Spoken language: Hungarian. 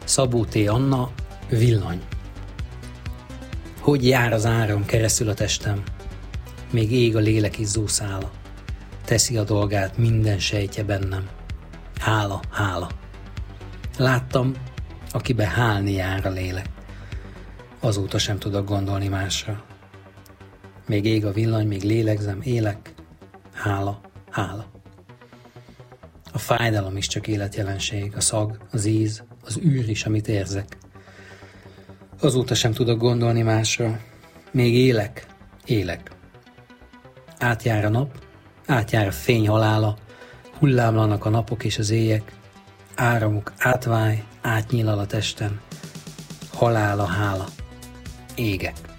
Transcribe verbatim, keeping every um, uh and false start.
Szabó T. Anna, villany. Hogy jár az áram keresztül a testem, még ég a lélek izzó szála, teszi a dolgát minden sejtje bennem. Hála, hála. Láttam, akibe hálni jár a lélek. Azóta sem tudok gondolni másra. Még ég a villany, még lélegzem, élek. Hála, hála. A fájdalom is csak életjelenség, a szag, az íz, az űr is, amit érzek. Azóta sem tudok gondolni másra. Még élek, élek. Átjár a nap, átjár a fény halála, hullámlanak a napok és az éjek, áramok átváj, átnyílal a testem, halála, hála, égek.